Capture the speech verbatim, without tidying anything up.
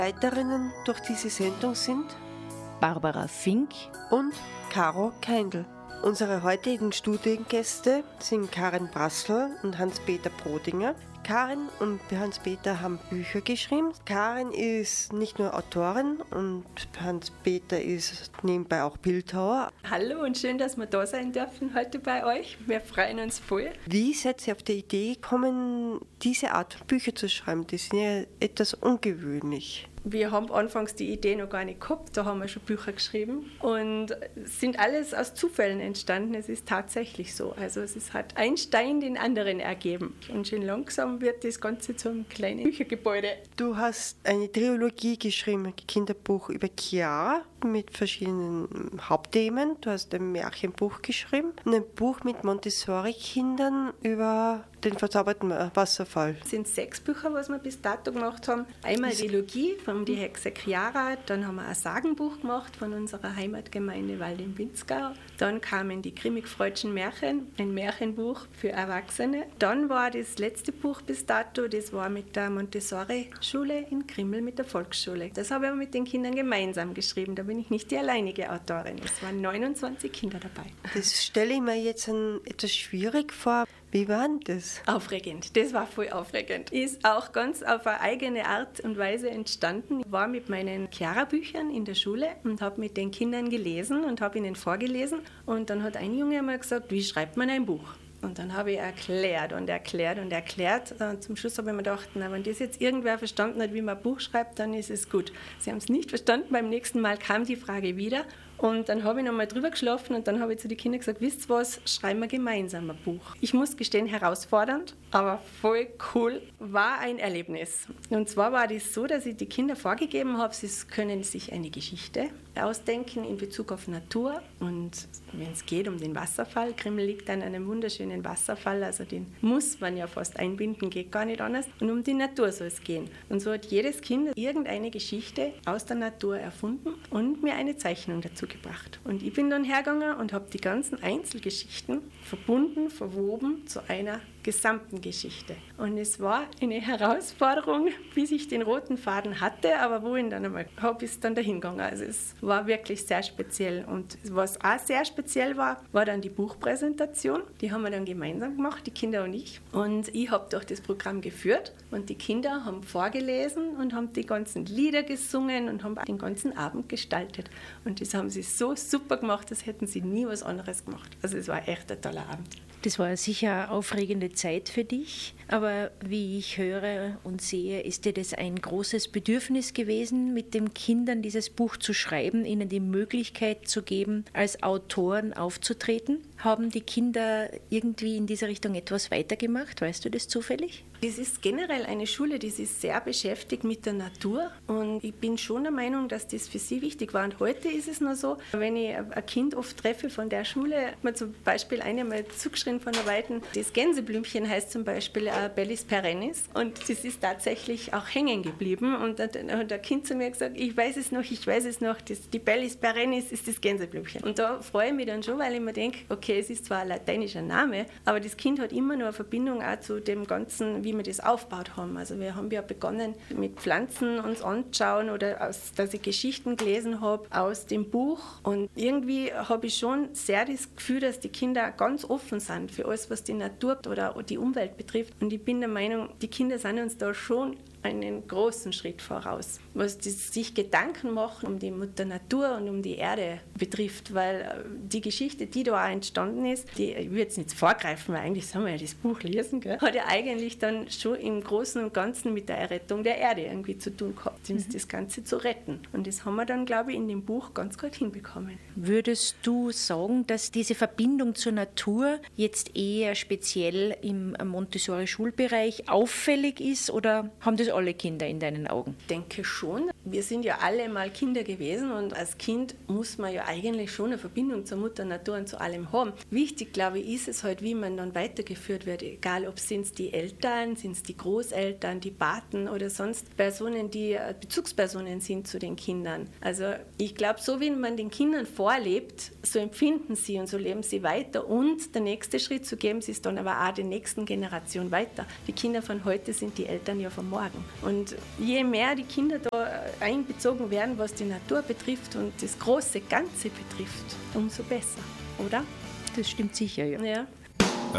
Leiterinnen durch diese Sendung sind Barbara Fink und Caro Keindl. Unsere heutigen Studiengäste sind Karin Brassel und Hans-Peter Brodinger. Karin und Hans-Peter haben Bücher geschrieben. Karin ist nicht nur Autorin und Hans-Peter ist nebenbei auch Bildhauer. Hallo und schön, dass wir da sein dürfen heute bei euch. Wir freuen uns voll. Wie seid ihr auf die Idee gekommen, diese Art von Bücher zu schreiben? Die sind ja etwas ungewöhnlich. Wir haben anfangs die Idee noch gar nicht gehabt, da haben wir schon Bücher geschrieben und es sind alles aus Zufällen entstanden, es ist tatsächlich so. Also es ist, hat ein Stein den anderen ergeben und schön langsam wird das Ganze zu einem kleinen Büchergebäude. Du hast eine Trilogie geschrieben, ein Kinderbuch über Chiara mit verschiedenen Hauptthemen. Du hast ein Märchenbuch geschrieben und ein Buch mit Montessori-Kindern über den verzauberten Wasserfall. Es sind sechs Bücher, was wir bis dato gemacht haben. Einmal die Trilogie von die Hexe Chiara, dann haben wir ein Sagenbuch gemacht von unserer Heimatgemeinde Wald im Winzgau. Dann kamen die Grimmig-Freudschen Märchen, ein Märchenbuch für Erwachsene. Dann war das letzte Buch bis dato, das war mit der Montessori-Schule in Krimml, mit der Volksschule. Das habe ich aber mit den Kindern gemeinsam geschrieben, da bin ich nicht die alleinige Autorin. Es waren neunundzwanzig Kinder dabei. Das stelle ich mir jetzt ein, etwas schwierig vor. Wie war denn das? Aufregend, das war voll aufregend. Ist auch ganz auf eine eigene Art und Weise entstanden. Ich war mit meinen Chiara-Büchern in der Schule und habe mit den Kindern gelesen und habe ihnen vorgelesen. Und dann hat ein Junge einmal gesagt, wie schreibt man ein Buch? Und dann habe ich erklärt und erklärt und erklärt. Und zum Schluss habe ich mir gedacht, na, wenn das jetzt irgendwer verstanden hat, wie man ein Buch schreibt, dann ist es gut. Sie haben es nicht verstanden. Beim nächsten Mal kam die Frage wieder. Und dann habe ich noch mal drüber geschlafen und dann habe ich zu den Kindern gesagt, wisst ihr was, schreiben wir gemeinsam ein Buch. Ich muss gestehen, herausfordernd, aber voll cool, war ein Erlebnis. Und zwar war das so, dass ich die Kinder vorgegeben habe, sie können sich eine Geschichte ausdenken in Bezug auf Natur und wenn es geht um den Wasserfall, Krimml liegt an einem wunderschönen Wasserfall, also den muss man ja fast einbinden, geht gar nicht anders. Und um die Natur soll es gehen. Und so hat jedes Kind irgendeine Geschichte aus der Natur erfunden und mir eine Zeichnung dazu gebracht. Und ich bin dann hergegangen und habe die ganzen Einzelgeschichten verbunden, verwoben zu einer gesamten Geschichte. Und es war eine Herausforderung, bis ich den roten Faden hatte, aber wo ich dann einmal habe, ist dann dahin gegangen. Also es war wirklich sehr speziell. Und was auch sehr speziell war, war dann die Buchpräsentation. Die haben wir dann gemeinsam gemacht, die Kinder und ich. Und ich habe durch das Programm geführt und die Kinder haben vorgelesen und haben die ganzen Lieder gesungen und haben den ganzen Abend gestaltet. Und das haben sie so super gemacht, als hätten sie nie was anderes gemacht. Also es war echt ein toller Abend. Das war sicher eine aufregende Zeit für dich, aber wie ich höre und sehe, ist dir das ein großes Bedürfnis gewesen, mit den Kindern dieses Buch zu schreiben, ihnen die Möglichkeit zu geben, als Autoren aufzutreten. Haben die Kinder irgendwie in diese Richtung etwas weitergemacht? Weißt du das zufällig? Das ist generell eine Schule, die sich sehr beschäftigt mit der Natur und ich bin schon der Meinung, dass das für sie wichtig war. Und heute ist es noch so, wenn ich ein Kind oft treffe von der Schule, hat mir zum Beispiel eine mal zugeschrieben von der Weiten, das Gänseblümchen heißt zum Beispiel äh, Bellis perennis und das ist tatsächlich auch hängen geblieben und dann hat ein Kind zu mir gesagt, ich weiß es noch, ich weiß es noch, das, die Bellis perennis ist das Gänseblümchen. Und da freue ich mich dann schon, weil ich mir denke, okay, es ist zwar ein lateinischer Name, aber das Kind hat immer noch eine Verbindung auch zu dem Ganzen, wie wir das aufgebaut haben. Also wir haben ja begonnen mit Pflanzen uns anzuschauen oder aus, dass ich Geschichten gelesen habe aus dem Buch und irgendwie habe ich schon sehr das Gefühl, dass die Kinder ganz offen sind für alles, was die Natur oder die Umwelt betrifft und ich bin der Meinung, die Kinder sind uns da schon einen großen Schritt voraus, was die sich Gedanken machen um die Mutter Natur und um die Erde betrifft, weil die Geschichte, die da auch entstanden ist, die, ich will jetzt nicht vorgreifen, weil eigentlich sollen wir ja das Buch lesen, gell, hat ja eigentlich dann schon im Großen und Ganzen mit der Errettung der Erde irgendwie zu tun gehabt, mhm. das Ganze zu retten. Und das haben wir dann, glaube ich, in dem Buch ganz gut hinbekommen. Würdest du sagen, dass diese Verbindung zur Natur jetzt eher speziell im Montessori-Schulbereich auffällig ist oder haben das alle Kinder in deinen Augen? Ich denke schon. Wir sind ja alle mal Kinder gewesen und als Kind muss man ja eigentlich schon eine Verbindung zur Mutter Natur und zu allem haben. Wichtig, glaube ich, ist es halt, wie man dann weitergeführt wird. Egal, ob es die Eltern, sind es die Großeltern, die Paten oder sonst Personen, die Bezugspersonen sind zu den Kindern. Also ich glaube, so wie man den Kindern vorlebt, so empfinden sie und so leben sie weiter und der nächste Schritt, so geben sie es dann aber auch der nächsten Generation weiter. Die Kinder von heute sind die Eltern ja von morgen. machen. Und je mehr die Kinder da einbezogen werden, was die Natur betrifft und das große Ganze betrifft, umso besser, oder? Das stimmt sicher, ja. Ja.